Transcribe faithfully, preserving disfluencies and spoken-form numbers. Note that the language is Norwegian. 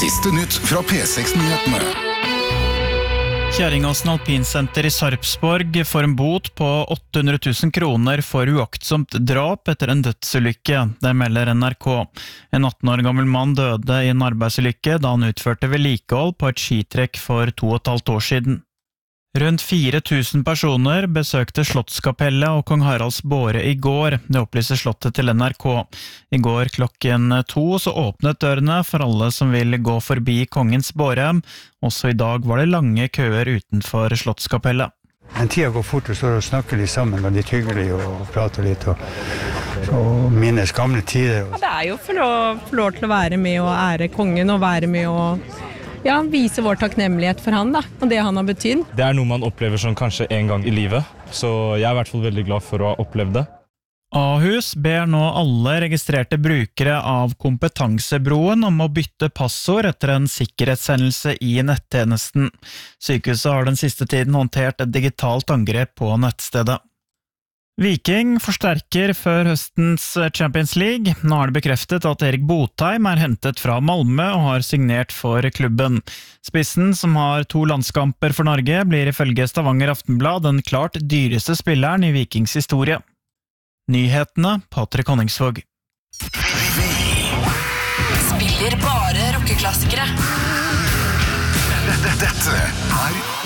Siste nytt fra P seks-nyhetene. Kjerringåsen Alpinsenter i Sarpsborg får en bot på åtte hundre tusen kroner for uaktsomt drap etter en dødsulykke, det melder N R K. En atten år gammel mann døde i en arbeidsulykke da han utførte vedlikehold på et skitrekk for to og et halvt år siden. Rundt fire tusen personer besøkte Slottskapellet og Kong Haralds båre i går, det opplyser Slottet til N R K. I går klokken to så åpnet dørene for alle som vil gå forbi kongens båre. Også i dag var det lange køer utenfor Slottskapellet. En tida går fort og står og snakker litt sammen, og litt hyggelig og prater litt og, og minnes gamle tider. Det er jo for å få lov til å være med og ære kongen og være med og ja, vise vår takknemlighet for han da, og det han har betydd. Det er noe man opplever sånn kanskje en gang i livet, så jeg er i hvert fall veldig glad for å ha opplevd det. Ahus ber nå alle registrerte brukere av Kompetansebroen om å bytte passord etter en sikkerhetshendelse i nettjenesten. Sykehuset har den siste tiden håndtert et digitalt angrep på nettstedet. Viking forsterker før høstens Champions League. Nå er det bekreftet at Erik Botheim er hentet fra Malmö og har signert for klubben. Spissen, som har to landskamper for Norge, blir ifølge Stavanger Aftenblad den klart dyreste spilleren i Vikings historie. Nyhetene, Patrick Honningsvåg. Spiller bare rockeklassikere. Dette er